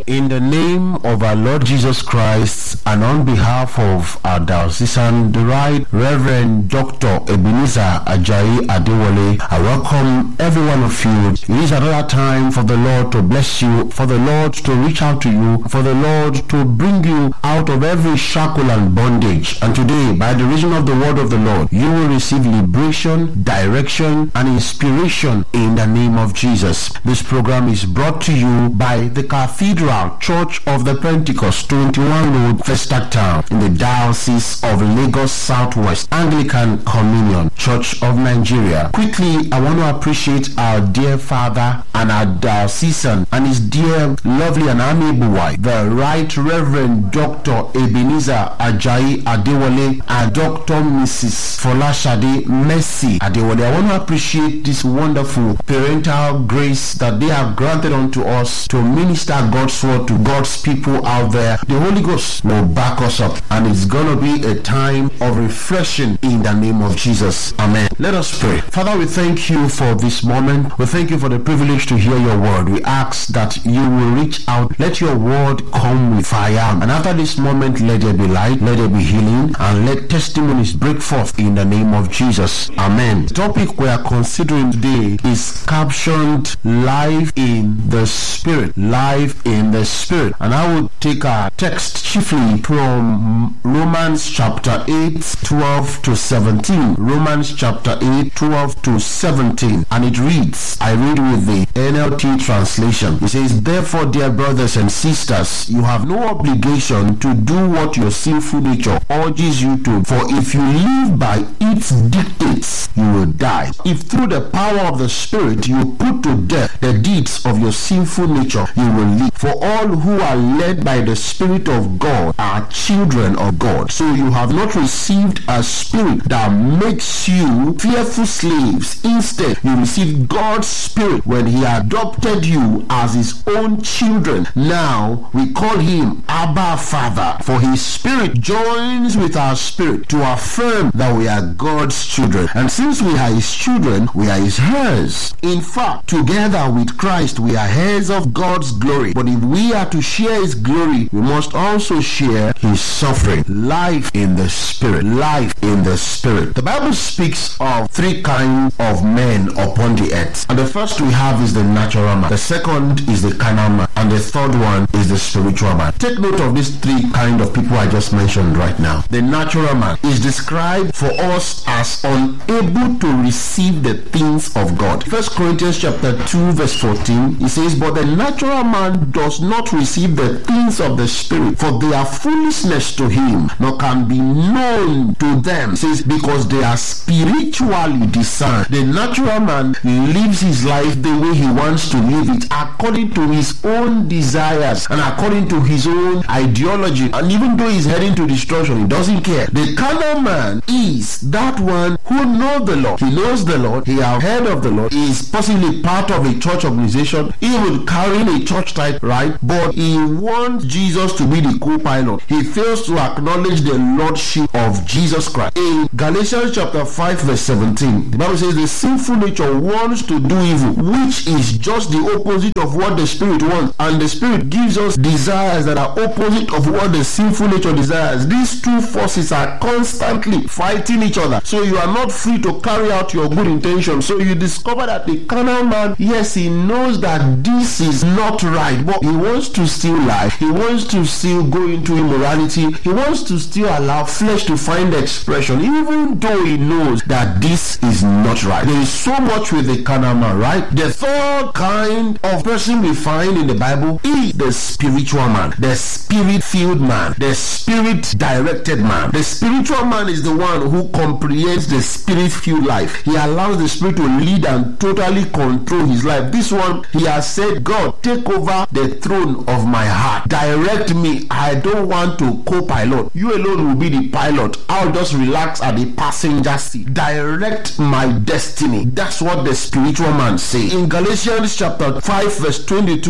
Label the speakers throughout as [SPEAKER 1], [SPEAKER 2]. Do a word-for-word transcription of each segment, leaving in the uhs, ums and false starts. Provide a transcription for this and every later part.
[SPEAKER 1] In the name of our Lord Jesus Christ, and on behalf of our diocesan, the Right Reverend Doctor Ebenezer Ajayi Adewale, I welcome every one of you. It is another time for the Lord to bless you, for the Lord to reach out to you, for the Lord to bring you out of every shackle and bondage. And today, by the reason of the word of the Lord, you will receive liberation, direction, and inspiration in the name of Jesus. This program is brought to you by the Cathedral Church of the Pentecost, twenty-one Road, Festac Town, in the Diocese of Lagos Southwest Anglican Communion Church of Nigeria. Quickly, I want to appreciate our dear Father and our diocesan and his dear, lovely, and amiable wife, the Right Reverend Doctor Ebenezer Ajayi Adewale and Doctor Missus Folashade Mercy Adewale. I want to appreciate this wonderful parental grace that they have granted unto us to minister God's word to God's people out there. The Holy Ghost will back us up, and it's going to be a time of refreshing in the name of Jesus. Amen. Let us pray. Father, we thank you for this moment. We thank you for the privilege to hear your word. We ask that you will reach out. Let your word come with fire. And after this moment, let there be light, let there be healing, and let testimonies break forth in the name of Jesus. Amen. The topic we are considering today is captioned Life in the Spirit. Life in the Spirit. And I will take our text chiefly from Romans chapter eight, twelve to seventeen. Romans chapter eight, twelve to seventeen. And it reads, I read with the N L T translation. It says, therefore, dear brothers and sisters, you have no obligation to do what your sinful nature urges you to. For if you live by its dictates, you will die. If through the power of the Spirit you put to death the deeds of your sinful nature, you will live. For all who are led by the Spirit of God are children of God. So you have not received a spirit that makes you fearful slaves. Instead, you received God's Spirit when he adopted you as his own children. Now we call him Abba Father, for his Spirit joins with our spirit to affirm that we are God's children. And since we are his children, we are his heirs. In fact, together with Christ, we are heirs of God's glory. But if we are to share his glory, we must also share his suffering. Life in the Spirit. Life in the Spirit. The Bible speaks of three kinds of men upon the earth. And the first we have is the natural man. The second is the carnal man. And the third one is the spiritual man. Take note of these three kind of people I just mentioned right now. The natural man is described for us as unable to receive the things of God. First Corinthians chapter two verse fourteen, it says, but the natural man does not receive the things of the Spirit, for they are foolishness to him, nor can be known to them. It says, because they are spiritually discerned. The natural man lives his life the way he wants to live it, according to his own desires and according to his own ideology. And even though he's heading to destruction, he doesn't care. The carnal man is that one who knows the Lord. He knows the Lord. He has heard of the Lord. He is possibly part of a church organization. He will carry a church type, right? But he wants Jesus to be the co-pilot. He fails to acknowledge the lordship of Jesus Christ. In Galatians chapter five verse seventeen, the Bible says the sinful nature wants to do evil, which is just the opposite of what the Spirit wants. And the Spirit gives us desires that are opposite of what the sinful nature desires. These two forces are constantly fighting each other. So you are not free to carry out your good intentions. So you discover that the carnal man, yes, he knows that this is not right, but he wants to still lie. He wants to still go into immorality. He wants to still allow flesh to find expression, even though he knows that this is not right. There is so much with the carnal man, right? The third kind of person we find in the Bible is the spiritual man, the spirit-filled man, the spirit-directed man. The spiritual man is the one who comprehends the spirit-filled life. He allows the Spirit to lead and totally control his life. This one, he has said, God, take over the throne of my heart. Direct me. I don't want to co-pilot. You alone will be the pilot. I'll just relax at the passenger seat. Direct my destiny. That's what the spiritual man says. In Galatians chapter five verse twenty-two and twenty-three,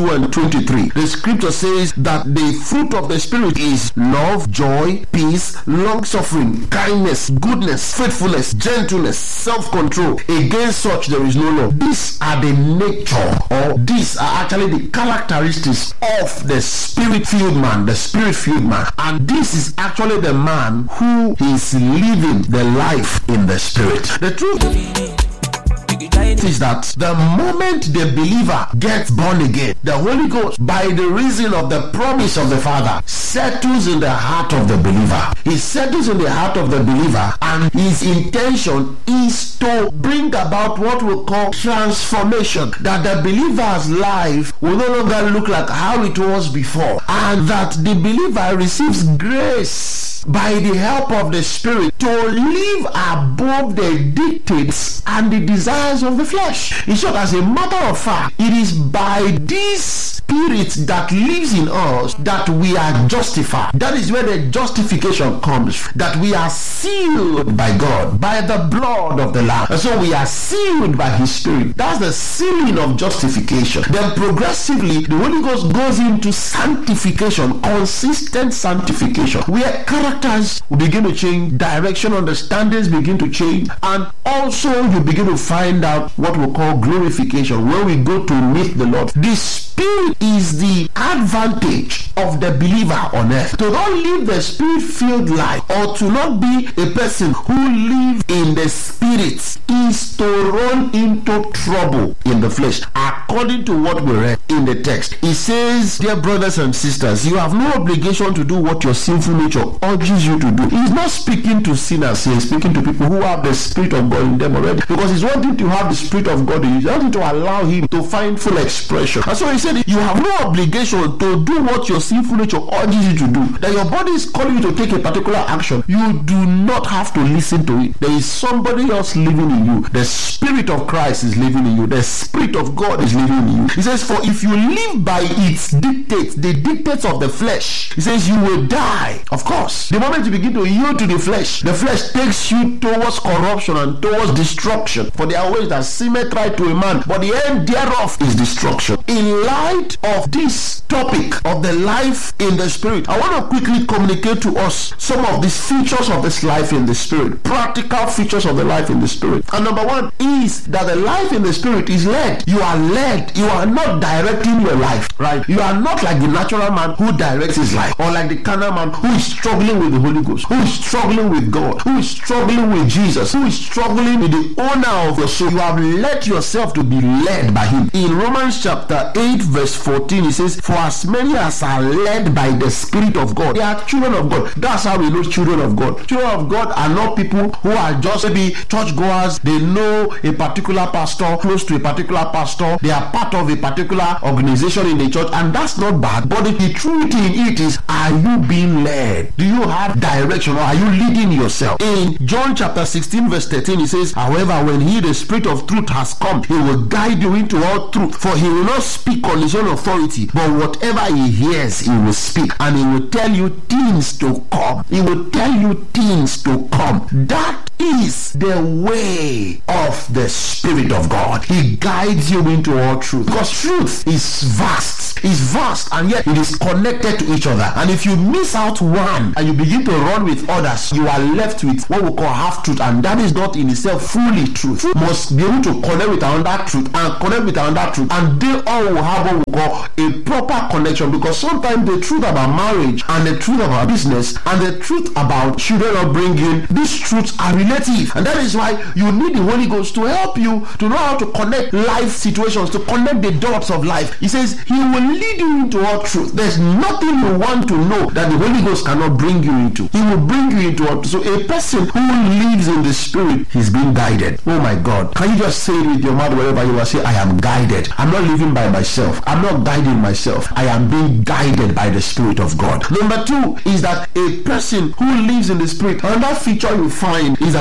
[SPEAKER 1] twenty-three, the scripture says that the fruit of the Spirit is love, joy, peace, long-suffering, kindness, goodness, faithfulness, gentleness, self-control. Against such there is no law. These are the nature, or these are actually the characteristics of the Spirit-filled man, the Spirit-filled man. And this is actually the man who is living the life in the Spirit. The truth is that the moment the believer gets born again, the Holy Ghost, by the reason of the promise of the Father, settles in the heart of the believer. He settles in the heart of the believer, and his intention is to bring about what we call transformation, that the believer's life will no longer look like how it was before, and that the believer receives grace by the help of the Spirit to live above the dictates and the desires of the flesh. In short, as a matter of fact, it is by this Spirit that lives in us that we are justified. That is where the justification comes, that we are sealed by God, by the blood of the Lamb. And so we are sealed by His Spirit. That's the sealing of justification. Then progressively, the Holy Ghost goes into sanctification, consistent sanctification, where characters will begin to change, direction, understandings begin to change, and also you begin to find out what we call glorification, where we go to meet the Lord. The Spirit is the advantage of the believer on earth. To not live the Spirit-filled life, or to not be a person who lives in the Spirit, is to run into trouble in the flesh. According to what we read in the text, it says, dear brothers and sisters, you have no obligation to do what your sinful nature urges you to do. He's not speaking to sinners, he's speaking to people who have the Spirit of God in them already, because he's wanting to have the Spirit of God in you. He's wanting to allow him to find full expression. And so he said, you have no obligation to do what your sinful nature urges you to do. That your body is calling you to take a particular action, you do not have to listen to it. There is somebody else living in you. The Spirit of Christ is living in you. The Spirit of God is living in you. He says, for if you live by its dictates, the dictates of the flesh, he says you will die. Of course, the moment you begin to yield to the flesh, the flesh takes you towards corruption and towards destruction. For there are ways that seemeth right to a man, but the end thereof is destruction. In light of this topic of the life in the Spirit, I want to quickly communicate to us some of these features of this life in the Spirit, practical features of the life in the Spirit. And number one is that the life in the Spirit is led. You are led. You are not directing your life, right? You are not like the natural man who directs his life, or like the carnal man who is struggling with the Holy Ghost, who is struggling with God, who is struggling with Jesus, who is struggling with the owner of your soul. You have let yourself to be led by Him. In Romans chapter eight verse fourteen, it says, for as many as are led by the Spirit of God, they are children of God. That's how we know children of God. Children of God are not people who are just maybe churchgoers. They know a particular pastor, close to a particular pastor. They are part of a particular organization in the church, and that's not bad. But the truth in it is, are you being led? Do you have direction, or are you leading yourself? In John chapter sixteen verse thirteen, it says, however, when He, the Spirit of truth, has come, He will guide you into all truth, for He will not speak on His own authority, but whatever He hears, He will speak, and He will tell you things to come. He will tell you things to come. That is the way of the Spirit of God. He guides you into all truth, because truth is vast, is vast, and yet it is connected to each other. And if you miss out one and you begin to run with others, you are left with what we call half truth, and that is not in itself fully truth. Truth must be able to connect with another truth and connect with another truth, and they all will have what we call a proper connection. Because sometimes the truth about marriage and the truth about business and the truth about children upbringing, these truths are relative, and that is why you need the Holy Ghost to help you to know how to connect life situations, to connect the dots of life. He says He will lead you into all truth. There's nothing you want to know that the Holy Ghost cannot bring you into. He will bring you into all truth. So a person who lives in the Spirit, he's being guided. Oh my God, can you just say it with your mouth wherever you are? Say, I am guided. I'm not living by myself. I'm not guiding myself. I am being guided by the Spirit of God. Number two is that a person who lives in the Spirit, another feature you find is that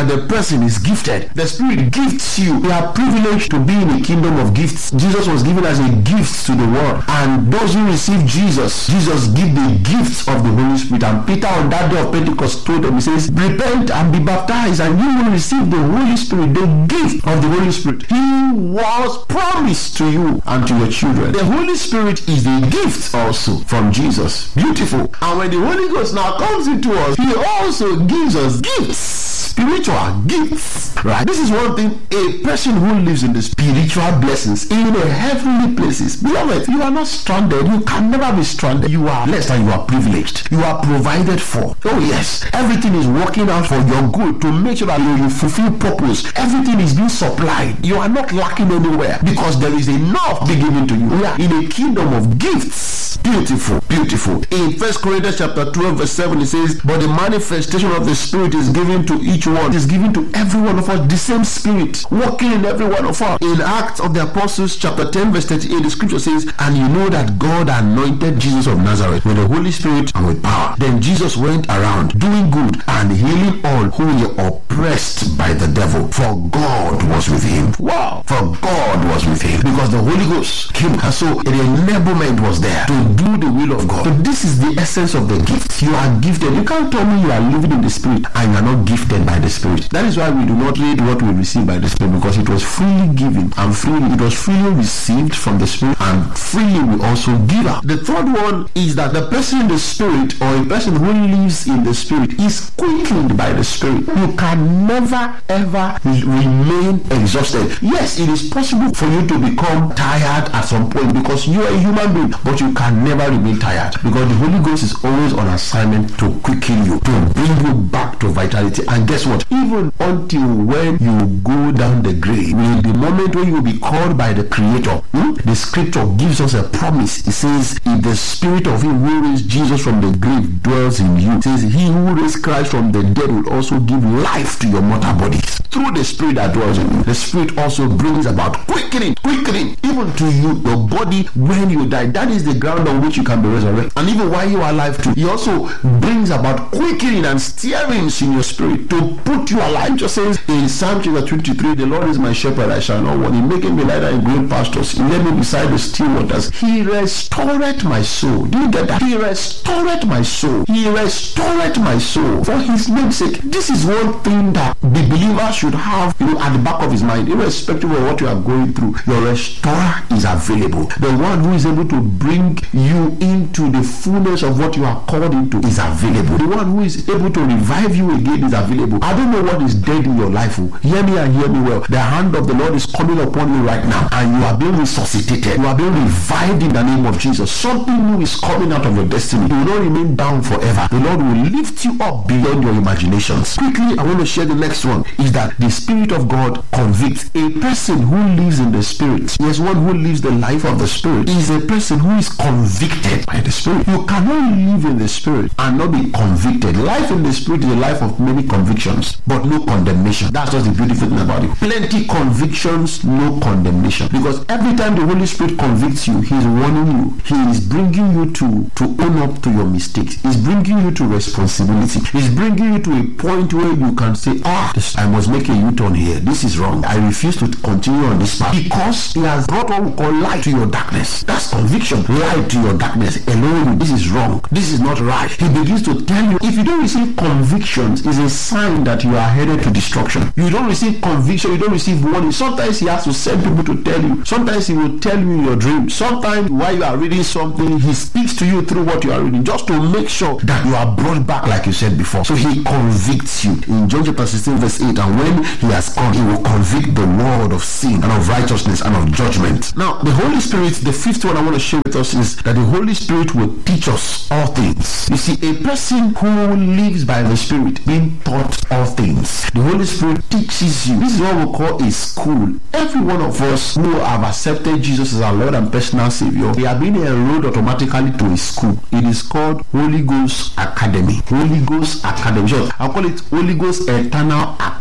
[SPEAKER 1] that the person is gifted. The Spirit gifts you. We are privileged to be in a kingdom of gifts. Jesus was given as a gift to the world, and those who receive Jesus, Jesus give the gifts of the Holy Spirit. And Peter on that day of Pentecost told them, he says, repent and be baptized and you will receive the Holy Spirit, the gift of the Holy Spirit. He was promised to you and to your children. The Holy Spirit is a gift also from Jesus. Beautiful. And when the Holy Ghost now comes into us, he also gives us gifts, spiritual gifts, right? This is one thing, a person who lives in the spiritual blessings in the heavenly places. Beloved, you are not stranded. You can never be stranded. You are blessed and you are privileged. You are provided for. Oh yes, everything is working out for your good to make sure that you fulfill purpose. Everything is being supplied. You are not lacking anywhere because there is enough being given to you. We are in a kingdom of gifts. Beautiful, beautiful. In First Corinthians chapter twelve verse seven, it says, but the manifestation of the Spirit is given to each one. It is given to every one of us. The same Spirit working in every one of us. In Acts of the Apostles chapter ten verse thirty-eight, the scripture says, and you know that God anointed Jesus of Nazareth with the Holy Spirit and with power. Then Jesus went around doing good and healing all who were oppressed by the devil, for God was with him. Wow! For God was with him, because the Holy Ghost came, and so the enablement was there to do the will of God. So this is the essence of the gift. You are gifted. You can't tell me you are living in the Spirit and you are not gifted by the Spirit. That is why we do not read what we receive by the Spirit, because it was freely given and freely it was freely received from the Spirit, and freely we also give out. The third one is that the person in the Spirit, or a person who lives in the Spirit, is quickened by the Spirit. You can never ever remain exhausted. Yes, it is possible for you to become tired at some point because you are a human being, but you can never remain tired because the Holy Ghost is always on assignment to quicken you, to bring you back to vitality. And guess what? Even until when you go down the grave, in the moment when you will be called by the Creator, hmm, the scripture gives us a promise. It says, if the Spirit of him who raised Jesus from the grave dwells in you, it says, he who raised Christ from the dead will also give life to your mortal bodies through the Spirit that dwells in you. The Spirit also brings about quickening, quickening even to you, your body when you die. That is the ground on which you can be resurrected. And even while you are alive too, he also brings about quickening and stirrings in your spirit to put you alive. It just says in Psalm chapter twenty-three, the Lord is my shepherd, I shall not want. He maketh me lie down in green pastures. He led me beside the still waters. He restored my soul. Do you get that? He restored my soul. He restored my soul for his name's sake. This is one thing that the believer should have, you know, at the back of his mind, irrespective of what you are going through. Your restorer is available. The one who is able to bring you into the fullness of what you are called into is available. The one who is able to revive you again is available. I don't know what is dead in your life. Hear me and hear me well. The hand of the Lord is coming upon you right now, and you are being resuscitated. You are being revived in the name of Jesus. Something new is coming out of your destiny. You will not remain down forever. The Lord will lift you up beyond your imaginations. Quickly, I want to share the next one. Is that the Spirit of God convicts. A person who lives in the Spirit, yes, one who lives the life of the Spirit, is a person who is convicted by the Spirit. You cannot live in the Spirit and not be convicted. Life in the Spirit is a life of many convictions, but no condemnation. That's just the beautiful thing about it. Plenty convictions, no condemnation. Because every time the Holy Spirit convicts you, He is warning you. He is bringing you to, to own up to your mistakes. He's bringing you to responsibility. He's bringing you to a point where you can say, ah, this, I must make a U-turn here. This is wrong. I refuse to continue on this path. Because He has brought what we call light to your darkness. That's conviction. Light to your darkness. Alone, this is wrong. This is not right. He begins to tell you, if you don't receive convictions, it's a sign that you are headed to destruction. You don't receive conviction, you don't receive warning. Sometimes He has to send people to tell you. Sometimes He will tell you in your dream. Sometimes while you are reading something, He speaks to you through what you are reading, just to make sure that you are brought back like you said before. So He convicts you. In John chapter sixteen verse eight, and when He has come, He will convict the world of sin and of righteousness and of judgment. Now, the Holy Spirit, the fifth one I want to share with us is that the Holy Spirit will teach us all things. You see, a person who lives by the Spirit being taught all things. The Holy Spirit teaches you. This is what we call a school. Every one of us who have accepted Jesus as our Lord and personal Savior, we are being enrolled automatically to a school. It is called Holy Ghost Academy. Holy Ghost Academy. So I call it Holy Ghost Eternal Academy.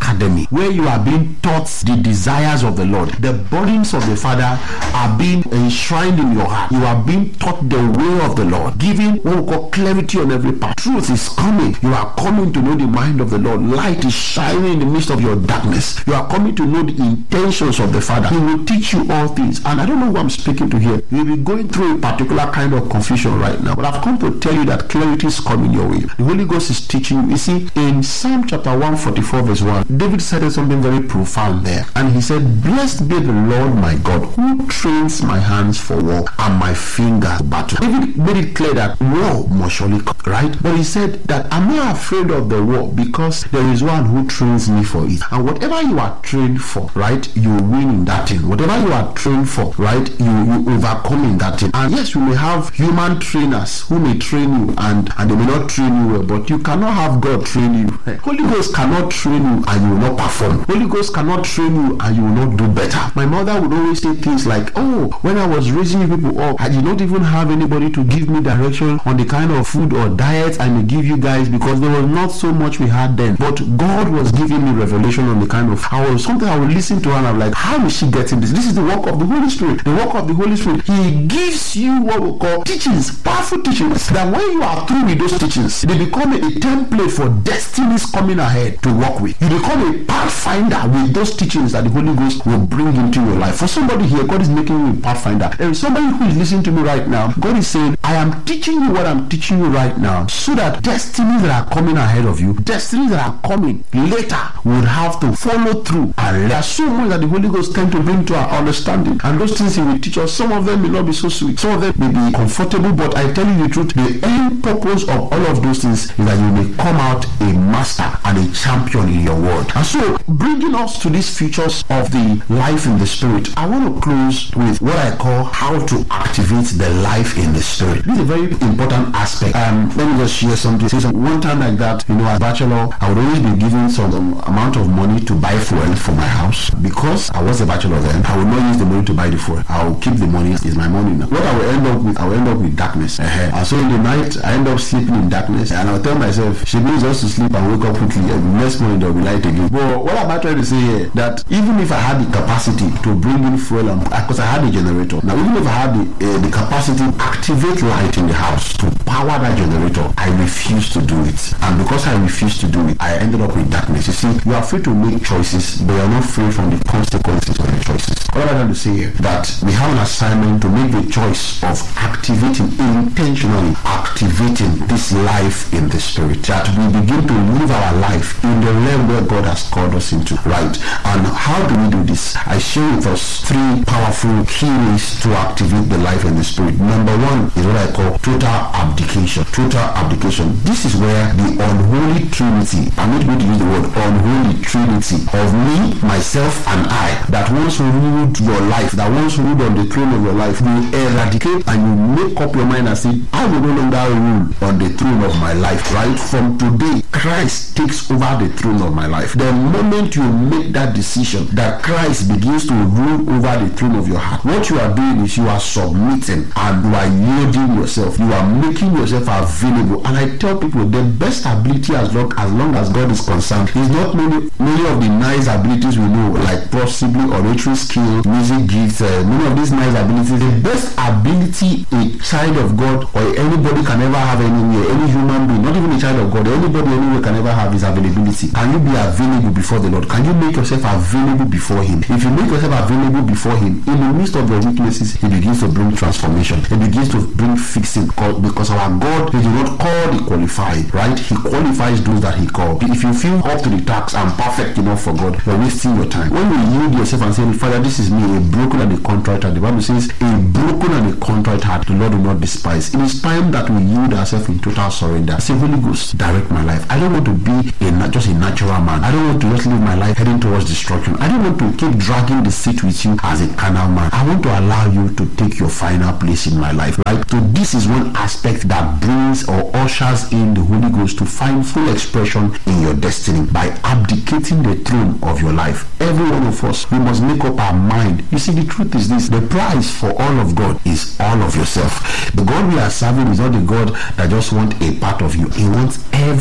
[SPEAKER 1] academy where you are being taught the desires of the Lord. The burdens of the Father are being enshrined in your heart. You are being taught the way of the Lord, giving what we call clarity on every path. Truth is coming. You are coming to know the mind of the Lord. Light is shining in the midst of your darkness. You are coming to know the intentions of the Father. He will teach you all things. And I don't know who I'm speaking to here. You'll be going through a particular kind of confusion right now, but I've come to tell you that clarity is coming your way. The Holy Ghost is teaching you. You see, in Psalm chapter one forty-four verse one, David said something very profound there, and he said, "Blessed be the Lord my God, who trains my hands for war and my fingers for battle." David made it clear that war must surely come, right? But he said that I'm not afraid of the war because there is one who trains me for it. And whatever you are trained for, right, you win in that thing. Whatever you are trained for, right, you, you overcome in that thing. And yes, you may have human trainers who may train you and, and they may not train you well, but you cannot have God train you. Holy Ghost cannot train you and you will not perform. Holy Ghost cannot train you and you will not do better. My mother would always say things like, oh, when I was raising you people up, I did not even have anybody to give me direction on the kind of food or diet I may give you guys because there was not so much we had then. But God was giving me revelation on the kind of how something I would listen to her and I'm like, how is she getting this? This is the work of the Holy Spirit. The work of the Holy Spirit. He gives you what we call teachings, powerful teachings, that when you are through with those teachings, they become a, a template for destinies coming ahead to work with. You become a pathfinder with those teachings that the Holy Ghost will bring into your life. For somebody here, God is making you a pathfinder. There is somebody who is listening to me right now. God is saying, I am teaching you what I'm teaching you right now so that destinies that are coming ahead of you, destinies that are coming later would have to follow through. And there are so much that the Holy Ghost tends to bring to our understanding. And those things He will teach us, some of them may not be so sweet. Some of them may be comfortable, but I tell you the truth, the end purpose of all of those things is that you may come out a master and a champion in your word. And so, bringing us to these features of the life in the Spirit, I want to close with what I call how to activate the life in the Spirit. This is a very important aspect. Um, let me just share something. Say some, one time like that, you know, as a bachelor, I would always be given some amount of money to buy fuel for my house. Because I was a bachelor then, I would not use the money to buy the fuel. I will keep the money. It's my money now. What I will end up with, I will end up with darkness. Uh-huh. And so in the night, I end up sleeping in darkness. And I'll tell myself, she means just to sleep and wake up quickly. And the next morning, there will be light again. But what am I trying to say here? That even if I had the capacity to bring in fuel, because I had a generator. Now, even if I had the, uh, the capacity to activate light in the house to power that generator, I refuse to do it. And because I refuse to do it, I ended up with darkness. You see, you are free to make choices, but you are not free from the consequences of your choices. What am I trying to say here? That we have an assignment to make the choice of activating, intentionally activating this life in the Spirit. That we begin to live our life in the realm where God has called us into, right? And how do we do this? I share with us three powerful key ways to activate the life in the Spirit. Number one is what I call total abdication. Total abdication. This is where the unholy trinity, I'm not going to use the word unholy trinity of me, myself, and I, that once ruled your life, that once ruled on the throne of your life, will eradicate and you make up your mind and say, I will no longer rule on the throne of my life, right? From today, Christ takes over the throne of my life. The moment you make that decision that Christ begins to rule over the throne of your heart, what you are doing is you are submitting and you are yielding yourself. You are making yourself available. And I tell people the best ability as long as long as God is concerned is not many many of the nice abilities we know, like possibly oratory skill, music gifts, uh, many of these nice abilities. The best ability a child of God or anybody can ever have anywhere, any human being, not even a child of God, anybody anywhere can ever have is availability. Can you be available before the Lord? Can you make yourself available before Him? If you make yourself available before Him, in the midst of your weaknesses, He begins to bring transformation. He begins to bring fixing, because our God, He does not call the qualified, right? He qualifies those that He calls. If you feel up to the task and perfect enough for God, you're wasting your time. When you yield yourself and say, Father, this is me, a broken and a contrite heart. The Bible says, a broken and a contrite heart, the Lord will not despise. It is time that we yield ourselves in total surrender. Say, Holy Ghost, direct my life. I don't want to be a, just a natural man. I don't want to just live my life heading towards destruction. I don't want to keep dragging the seat with you as a carnal man. I want to allow you to take your final place in my life, right? So this is one aspect that brings or ushers in the Holy Ghost to find full expression in your destiny by abdicating the throne of your life. Every one of us, we must make up our mind. You see, the truth is this: the price for all of God is all of yourself. The God we are serving is not the God that just wants a part of you. He wants every part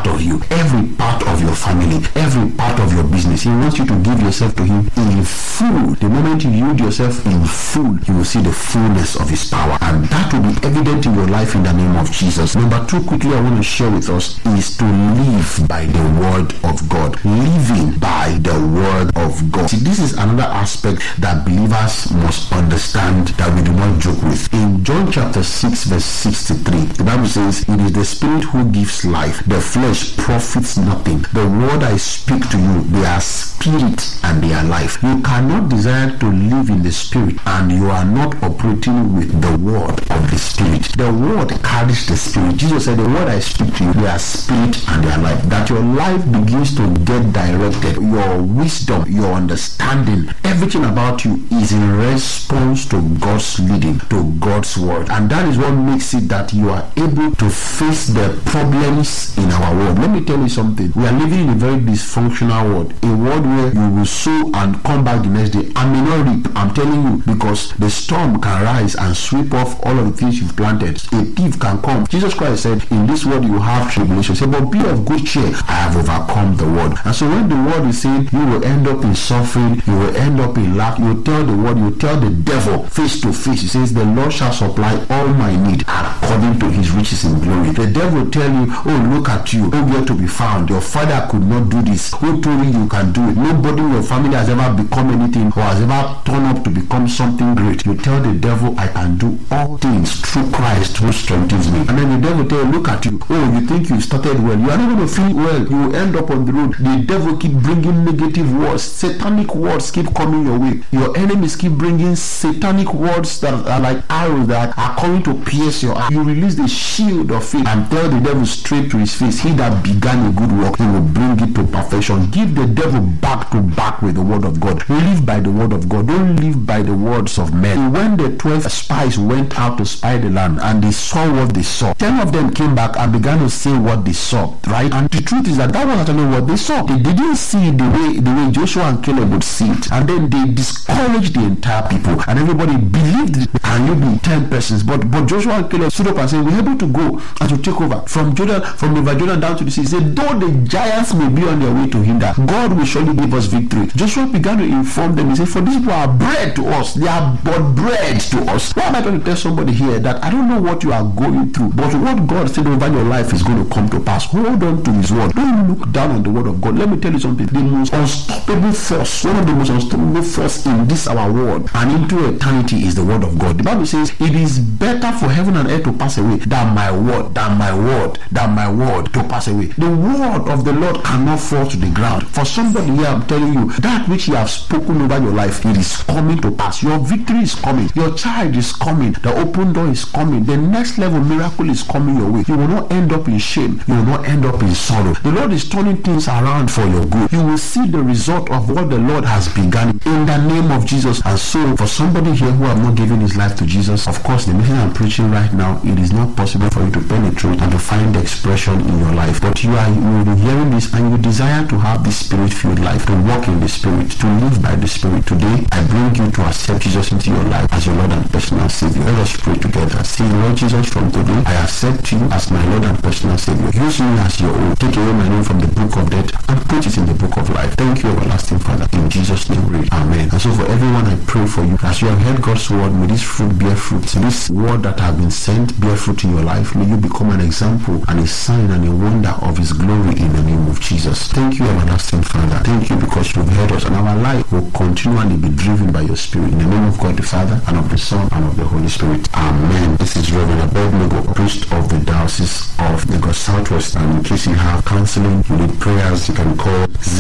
[SPEAKER 1] part of you, every part of your family, every part of your business. He wants you to give yourself to him in full. The moment you yield yourself in full, you will see the fullness of his power, and that will be evident in your life in the name of Jesus. Number two, quickly I want to share with us, is to live by the word of God. Living by the word of God. See, this is another aspect that believers must understand, that we do not joke with. In John chapter six verse sixty-three, the Bible says, it is the spirit who gives life, the flesh profits nothing. The word I speak to you, they are spirit and they are life. You cannot desire to live in the spirit and you are not operating with the word of the spirit. The word carries the spirit. Jesus said, the word I speak to you, they are spirit and they are life. That your life begins to get directed, your wisdom, your understanding, everything about you is in response to God's leading, to God's word. And that is what makes it that you are able to face the problems in our world. Let me tell you something. We are living in a very dysfunctional world, a world where you will sow and come back the next day and may not reap. I'm telling you, because the storm can rise and sweep off all of the things you've planted. A thief can come. Jesus Christ said, in this world you will have tribulation. He said, but be of good cheer, I have overcome the world. And so when the word is saying you will end up in suffering, you will end up in lack, you tell the word, you tell the devil face to face. He says, the Lord shall supply all my need according to his riches in glory. The devil will tell you, oh, look at you, nowhere to be found. Your father could not do this. Who told you you can do it? Nobody in your family has ever become anything or has ever turned up to become something great. You tell the devil, I can do all things through Christ who strengthens me. And then the devil tell you, look at you, oh, you think you started well, you are not going to feel well, you will end up on the road. The devil keep bringing negative words, satanic words keep coming your way. Your enemies keep bringing satanic words that are like arrows that are coming to pierce your eye. You release the shield of faith and tell the devil straight to his face, he that began a good work, he will bring it to perfection. Give the devil back to back with the word of God. Live by the word of God. Don't live by the words of men. When the twelve spies went out to spy the land and they saw what they saw, ten of them came back and began to say what they saw, right? And the truth is that that was actually what they saw. They didn't see the way the way Joshua and Caleb would see it, and then they discouraged the entire people, and everybody believed it. And you be ten persons, but but Joshua and Caleb stood up and said, we're able to go and to take over from Jordan, from River Jordan down to the sea. He said, though the giants may be on their way to hinder, God will surely give us victory. Joshua began to inform them. He said, for these people are bread to us, they are but bread to us. Why am I trying to tell somebody here that I don't know what you are going through, but what God said over your life is going to come to pass? Hold on to his word. Don't look down on the word of God. Let me tell you something. The most unstoppable force, one of the most unstoppable force in this our world and into eternity is the word of God. The Bible says it is better for heaven and earth to pass away than my word, than my word, than my word to pass away. The word of the Lord cannot fall to the ground. For somebody here, I'm telling you, that which you have spoken over your life, it is coming to pass. Your victory is coming. Your child is coming. The open door is coming. The next level miracle is coming your way. You will not end up in shame. You will not end up in sorrow. The Lord is turning things around for your good. You will see the result of what the Lord has begun in the name of Jesus. And so, for somebody here who have not given his life to Jesus, of course, the message I'm preaching right now, it is not possible for you to penetrate and to find the expression in your life. But you are you will be hearing this and you desire to have this spirit-filled life, to walk in the Spirit, to live by the Spirit. Today, I bring you to accept Jesus into your life as your Lord and personal Savior. Let us pray together. Say, Lord Jesus, from today, I accept you as my Lord and personal Savior. Use me as your own. Take away my name from the book of death and put it in the book of life. Thank you, everlasting Father. In Jesus' name, we pray. Amen. And so for everyone, I pray for you. As you have heard God's word, may this fruit bear fruit. This word that have been sent bear fruit in your life. May you become an example and a sign and a wonder of his glory in the name of Jesus. Thank you, everlasting Father. Thank you because you've heard us, and our life will continually be driven by your Spirit. In the name of God the Father, and of the Son, and of the Holy Spirit. Amen. This is Reverend Abednego, priest of the Diocese of Lagos Southwest. And in case you have counseling, you need prayers, you can call zero